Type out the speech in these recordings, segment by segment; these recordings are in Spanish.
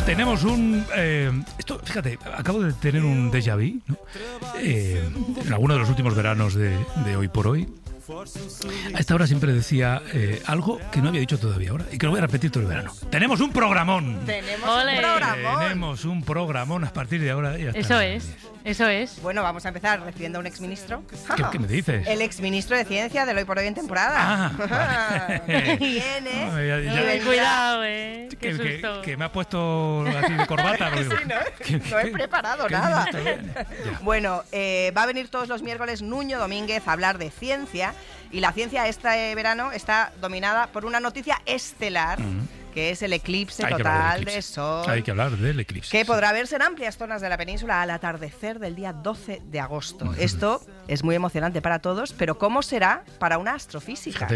Tenemos esto, fíjate, acabo de tener un déjà vu, ¿no? En alguno de los últimos veranos de Hoy por Hoy. A esta hora siempre decía algo que no había dicho todavía ahora y que lo voy a repetir todo el verano. ¡Tenemos un programón! Tenemos un programón a partir de ahora. Ya está. Eso es. Bueno, vamos a empezar recibiendo a un exministro. ¿Qué me dices? El exministro de Ciencia del Hoy por Hoy en temporada. Vale. Viene. Cuidado, Qué susto. Que me ha puesto así de corbata. Sí, no he preparado nada. Bueno, va a venir todos los miércoles Nuño Domínguez a hablar de ciencia. Y la ciencia este verano está dominada por una noticia estelar, que es el eclipse total de Sol. Hay que hablar del eclipse. Que podrá verse en amplias zonas de la península al atardecer del día 12 de agosto. Esto es muy emocionante para todos, pero ¿cómo será para una astrofísica?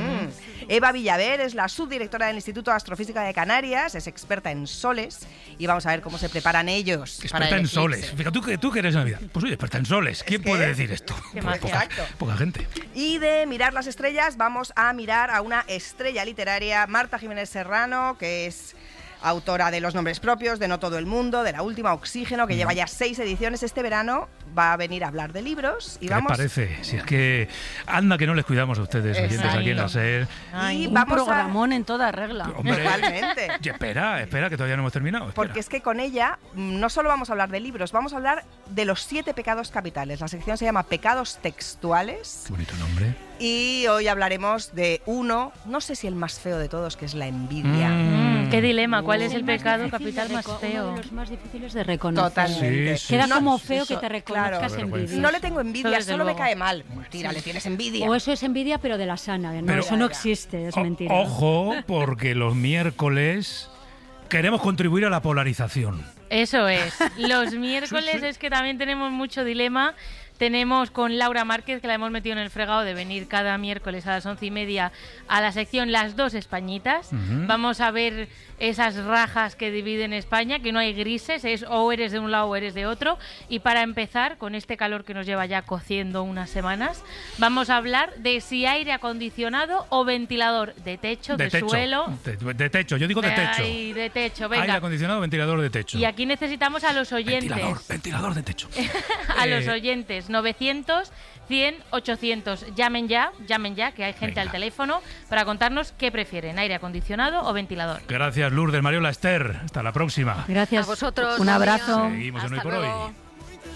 Eva Villaver es la subdirectora del Instituto de Astrofísica de Canarias, es experta en soles y vamos a ver cómo se preparan ellos. Experta en soles. Fíjate, tú que eres Navidad. Pues oye, experta en soles. ¿Quién puede decir esto? Poca gente. Y de mirar las estrellas vamos a mirar a una estrella literaria, Marta Jiménez Serrano, que es autora de Los nombres propios, de No todo el mundo, de La última Oxígeno, que lleva ya 6 ediciones. Este verano va a venir a hablar de libros. Y ¿Qué les parece? Si es que anda que no les cuidamos a ustedes, oyentes aquí en la SER. Y un programón en toda regla. Hombre, totalmente. Y espera, que todavía no hemos terminado. Porque es que con ella no solo vamos a hablar de libros, vamos a hablar de los 7 pecados capitales. La sección se llama Pecados Textuales. Qué bonito nombre. Y hoy hablaremos de uno, no sé si el más feo de todos, que es la envidia. Qué dilema, ¿cuál es el pecado capital más feo? Uno de los más difíciles de reconocer. Totalmente. Sí, Queda como feo que te reconozcas claro, envidia. No le tengo envidia, Eso solo me luego. cae mal. Mentira, le tienes envidia. O eso es envidia, pero de la sana. No, Pero- eso no existe, es mentira. Ojo, porque los miércoles queremos contribuir a la polarización. Eso es. Los miércoles es que también tenemos mucho dilema. Tenemos con Laura Márquez, que la hemos metido en el fregado de venir cada miércoles a las 11:30 a la sección Las Dos Españitas. Vamos a ver esas rajas que dividen España, que no hay grises, es o eres de un lado o eres de otro. Y para empezar, con este calor que nos lleva ya cociendo unas semanas, vamos a hablar de si aire acondicionado o ventilador, de techo, de suelo. De techo, yo digo de techo. Ay, de techo, venga. Aire acondicionado, ventilador de techo. Y aquí necesitamos a los oyentes. Ventilador de techo. A los oyentes, 900 100 800. Llamen ya, que hay gente Venga. al teléfono para contarnos qué prefieren, aire acondicionado o ventilador. Gracias, Lourdes, Mariola, Esther. Hasta la próxima. Gracias. A vosotros. Un abrazo. Seguimos en Hoy Hasta por luego. Hoy.